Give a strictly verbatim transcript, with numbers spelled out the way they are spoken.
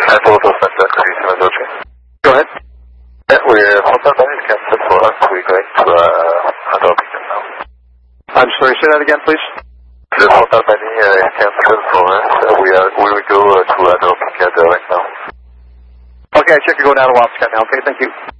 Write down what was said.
Total Center, Christmas Ocean. Go ahead. Yeah, we're Hotel Bennett cancelled for us. We're going to uh, Adult Pickup now. I'm sorry, say that again, please. The Hotel Bennett uh, cancelled for us. Uh, we are we will go uh, to Adult Pickup right now. Okay, I check you go down to Wapscott now. Okay, thank you.